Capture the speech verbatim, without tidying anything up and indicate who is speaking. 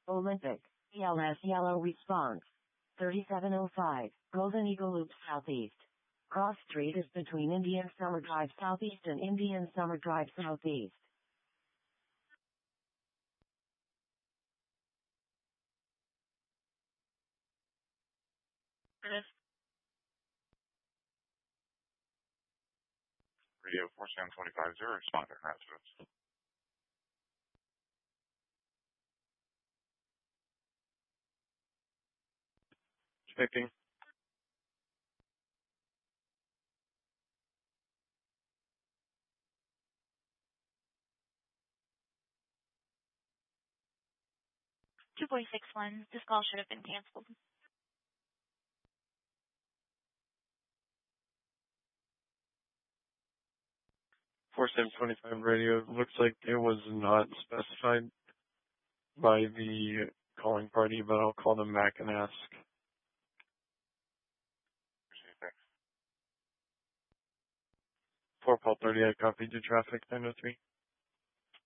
Speaker 1: Olympic, E L S yellow response. thirty-seven oh five, Golden Eagle Loop Southeast. Cross Street is between Indian Summer Drive Southeast and Indian Summer Drive Southeast.
Speaker 2: Radio four seven two five zero, respond to residence. Checking.
Speaker 3: two four six one, this call should have been canceled.
Speaker 4: four seven two five radio, looks like it was not specified by the calling party, but I'll call them back and ask. four Paul thirty, I copied your traffic nine oh three.